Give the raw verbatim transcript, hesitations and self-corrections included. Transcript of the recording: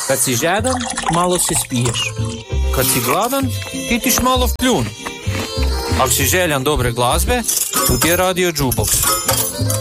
Kad si žedan, malo se spiješ. Kad si gladan, pitiš malo pljun. Ako si željan dobre glazbe, tu ti je Radio Jukebox.